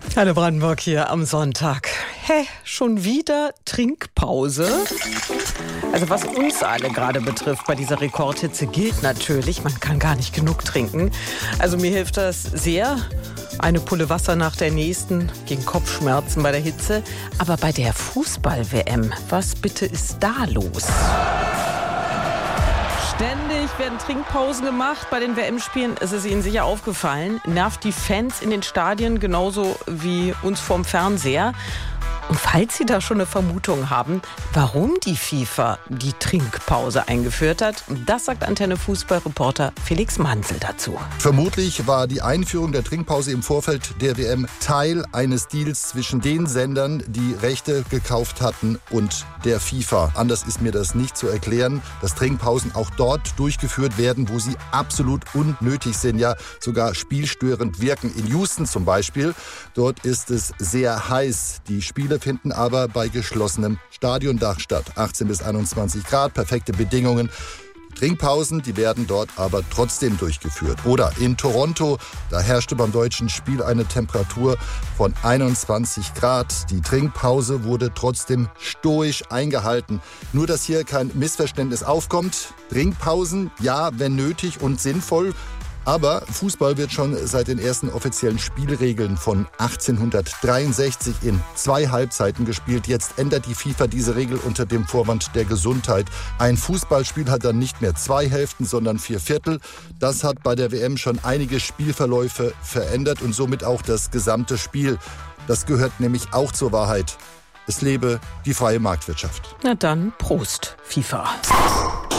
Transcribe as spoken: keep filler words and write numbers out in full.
Hallo Brandenburg hier am Sonntag. Hä, schon wieder Trinkpause? Also was uns alle gerade betrifft bei dieser Rekordhitze gilt natürlich, man kann gar nicht genug trinken. Also mir hilft das sehr. Eine Pulle Wasser nach der nächsten gegen Kopfschmerzen bei der Hitze. Aber bei der Fußball-W M, was bitte ist da los? Ständig werden Trinkpausen gemacht bei den W M-Spielen. Es ist Ihnen sicher aufgefallen. Nervt die Fans in den Stadien genauso wie uns vorm Fernseher. Und falls Sie da schon eine Vermutung haben, warum die FIFA die Trinkpause eingeführt hat, das sagt Antenne Fußball-Reporter Felix Manzel dazu. Vermutlich war die Einführung der Trinkpause im Vorfeld der W M Teil eines Deals zwischen den Sendern, die Rechte gekauft hatten, und der FIFA. Anders ist mir das nicht zu erklären, dass Trinkpausen auch dort durchgeführt werden, wo sie absolut unnötig sind, ja sogar spielstörend wirken. In Houston zum Beispiel, dort ist es sehr heiß. Die Spiele finden aber bei geschlossenem Stadiondach statt. achtzehn bis einundzwanzig Grad, perfekte Bedingungen. Trinkpausen, die werden dort aber trotzdem durchgeführt. Oder in Toronto, da herrschte beim deutschen Spiel eine Temperatur von einundzwanzig Grad. Die Trinkpause wurde trotzdem stoisch eingehalten. Nur, dass hier kein Missverständnis aufkommt. Trinkpausen, ja, wenn nötig und sinnvoll. Aber Fußball wird schon seit den ersten offiziellen Spielregeln von achtzehnhundertdreiundsechzig in zwei Halbzeiten gespielt. Jetzt ändert die FIFA diese Regel unter dem Vorwand der Gesundheit. Ein Fußballspiel hat dann nicht mehr zwei Hälften, sondern vier Viertel. Das hat bei der W M schon einige Spielverläufe verändert und somit auch das gesamte Spiel. Das gehört nämlich auch zur Wahrheit. Es lebe die freie Marktwirtschaft. Na dann, Prost, FIFA.